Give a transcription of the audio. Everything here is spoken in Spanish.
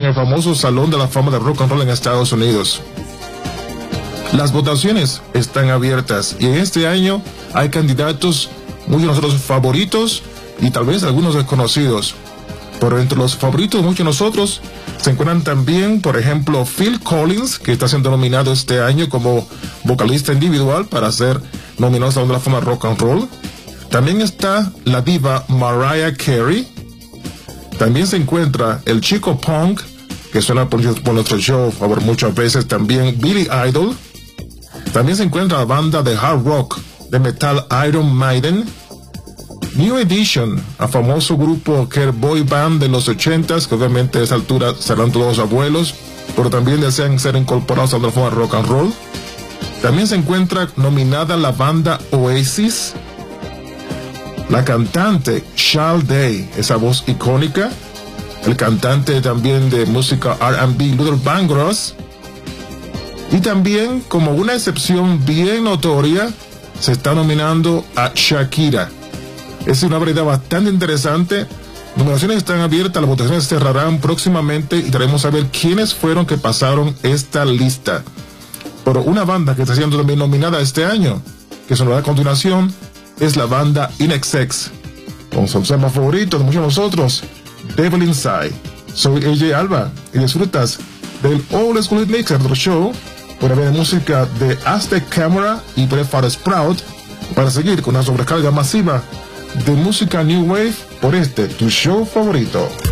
el famoso Salón de la Fama de Rock and Roll en Estados Unidos. Las votaciones están abiertas y en este año hay candidatos, muchos de nosotros favoritos y tal vez algunos desconocidos. Pero entre los favoritos de muchos de nosotros se encuentran también, por ejemplo, Phil Collins, que está siendo nominado este año como vocalista individual para ser nominado al Salón de la Fama Rock and Roll. También está la diva Mariah Carey. También se encuentra el chico punk, que suena por nuestro show muchas veces, también Billy Idol. También se encuentra la banda de hard rock, de metal Iron Maiden. New Edition, a famoso grupo que era boy band de los 80s, que obviamente a esa altura serán todos abuelos, pero también desean ser incorporados a la forma rock and roll. También se encuentra nominada la banda Oasis, la cantante Sade, esa voz icónica, el cantante también de música R&B Luther Vandross, y también, como una excepción bien notoria, se está nominando a Shakira. Es una variedad bastante interesante. Nominaciones están abiertas, las votaciones se cerrarán próximamente y daremos a ver quiénes fueron que pasaron esta lista. Pero una banda que está siendo también nominada este año, que sonará a continuación, es la banda INXS, con su tema favorito de muchos de nosotros, Devil Inside. Soy AJ Alba y disfrutas del Old School Mix, nuestro show, por ver música de Aztec Camera y Brett Sprout, para seguir con una sobrecarga masiva de música New Wave por tu show favorito.